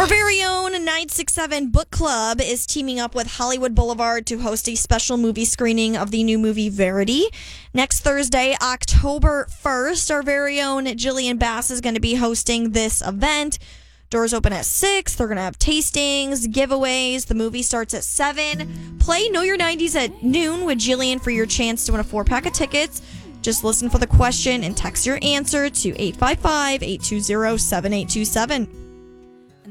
Our very own 967 Book Club is teaming up with Hollywood Boulevard to host a special movie screening of the new movie Verity. Next Thursday, October 1st, our very own Jillian Bass is going to be hosting this event. Doors open at 6. They're going to have tastings, giveaways. The movie starts at 7. Play Know Your 90s at noon with Jillian for your chance to win a 4-pack of tickets. Just listen for the question and text your answer to 855-820-7827.